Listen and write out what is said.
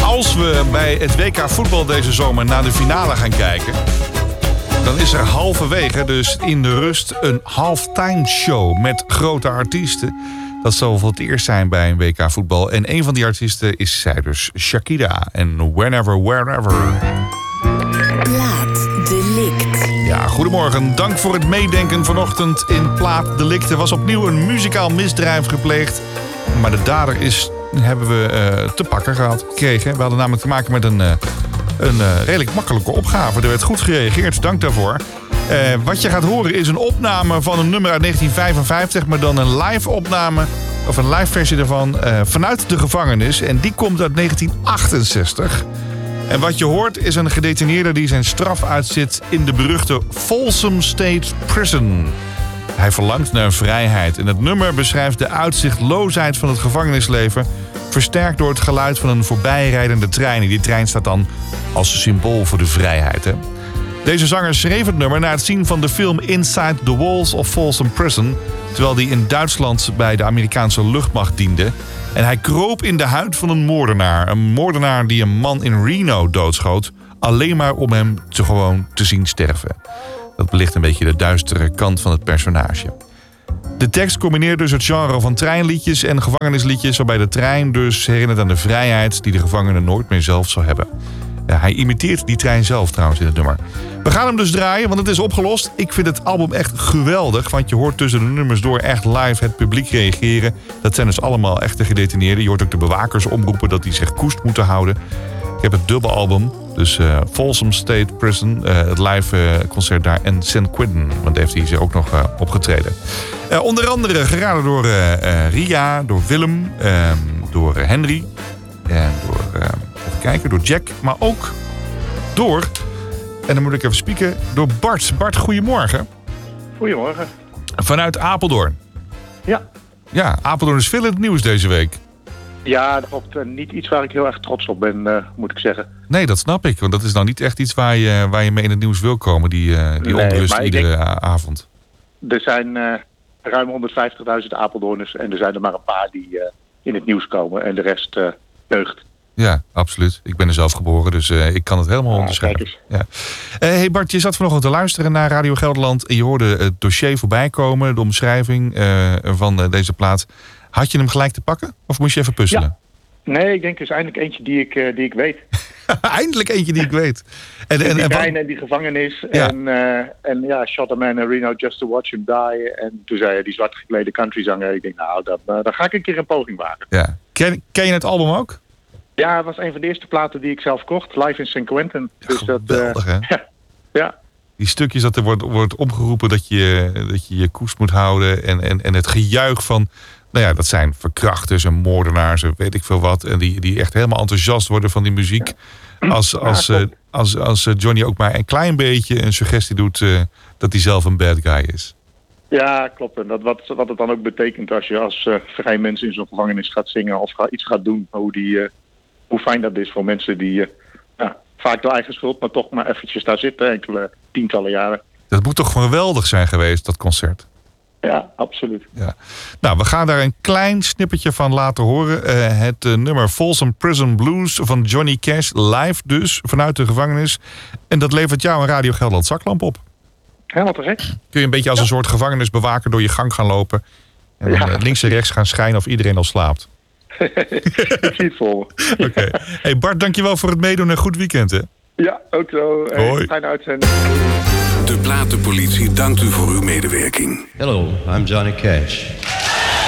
Als we bij het WK voetbal deze zomer naar de finale gaan kijken, dan is er halverwege, dus in de rust, een halftime show met grote artiesten. Dat zal voor het eerst zijn bij een WK voetbal. En een van die artiesten is zij dus, Shakira. En Whenever, Wherever. Plaat Delict. Ja, goedemorgen. Dank voor het meedenken vanochtend in Plaat Delict. Er was opnieuw een muzikaal misdrijf gepleegd. Maar de dader hebben we te pakken gekregen. We hadden namelijk te maken met een redelijk makkelijke opgave. Er werd goed gereageerd, dank daarvoor. Wat je gaat horen is een opname van een nummer uit 1955... maar dan een live opname, of een live versie daarvan, vanuit de gevangenis. En die komt uit 1968. En wat je hoort is een gedetineerde die zijn straf uitzit in de beruchte Folsom State Prison. Hij verlangt naar vrijheid. En het nummer beschrijft de uitzichtloosheid van het gevangenisleven, versterkt door het geluid van een voorbijrijdende trein. En die trein staat dan als symbool voor de vrijheid, hè? Deze zanger schreef het nummer na het zien van de film Inside the Walls of Folsom Prison, terwijl hij in Duitsland bij de Amerikaanse luchtmacht diende. En hij kroop in de huid van een moordenaar. Een moordenaar die een man in Reno doodschoot, alleen maar om hem gewoon te zien sterven. Dat belicht een beetje de duistere kant van het personage. De tekst combineert dus het genre van treinliedjes en gevangenisliedjes, waarbij de trein dus herinnert aan de vrijheid die de gevangene nooit meer zelf zal hebben. Hij imiteert die trein zelf trouwens in het nummer. We gaan hem dus draaien, want het is opgelost. Ik vind het album echt geweldig, want je hoort tussen de nummers door echt live het publiek reageren. Dat zijn dus allemaal echte gedetineerden. Je hoort ook de bewakers omroepen dat die zich koest moeten houden. Ik heb het dubbelalbum, dus Folsom State Prison, het live concert daar, en San Quentin, want daar heeft hij ze ook nog opgetreden. Onder andere geraden door Ria, door Willem, door Henry en door Jack, maar ook door, en dan moet ik even spieken, door Bart. Bart, goedemorgen. Goedemorgen. Vanuit Apeldoorn. Ja. Ja, Apeldoorn is veel in het nieuws deze week. Ja, dat klopt. Niet iets waar ik heel erg trots op ben, moet ik zeggen. Nee, dat snap ik. Want dat is nou niet echt iets waar je mee in het nieuws wil komen, die onrust iedere avond. Er zijn ruim 150.000 Apeldoorners en er zijn er maar een paar die in het nieuws komen. En de rest deugt. Ja, absoluut. Ik ben er zelf geboren, dus ik kan het helemaal onderscheiden. Ja. Hey Bart, je zat vanochtend te luisteren naar Radio Gelderland en je hoorde het dossier voorbij komen, de omschrijving van deze plaat. Had je hem gelijk te pakken of moest je even puzzelen? Ja. Nee, ik denk er is eindelijk eentje die ik weet. Eindelijk eentje die ik weet. Die trein en die gevangenis. Ja. En shot a man in Reno just to watch him die. En toen zei die zwart geklede countryzanger, ik denk dan ga ik een keer een poging wagen. Ja. Ken je het album ook? Ja, het was een van de eerste platen die ik zelf kocht. Live in San Quentin. Dus geweldig, hè? Ja. Die stukjes dat er wordt opgeroepen dat je koest moet houden. En het gejuich van, nou ja, dat zijn verkrachters en moordenaars en weet ik veel wat. En die echt helemaal enthousiast worden van die muziek. Als Johnny ook maar een klein beetje een suggestie doet dat hij zelf een bad guy is. Ja, klopt. En wat het dan ook betekent als je als vrij mensen in zo'n gevangenis gaat zingen of iets gaat doen. Hoe fijn dat is voor mensen die vaak door eigen schuld, maar toch maar eventjes daar zitten, enkele tientallen jaren. Dat moet toch geweldig zijn geweest, dat concert? Ja, absoluut. Ja. Nou, we gaan daar een klein snippertje van laten horen. Het nummer Folsom Prison Blues van Johnny Cash, live dus, vanuit de gevangenis. En dat levert jou een Radio Gelderland zaklamp op. Helemaal terecht. Kun je een beetje als een soort gevangenisbewaker door je gang gaan lopen. En dan links en rechts gaan schijnen of iedereen al slaapt. Ik zie het voor me. Oké. Hey Bart, dankjewel voor het meedoen en goed weekend, hè? Ja, ook zo. Hoi. Fijne uitzending. De Platenpolitie dankt u voor uw medewerking. Hello, I'm Johnny Cash.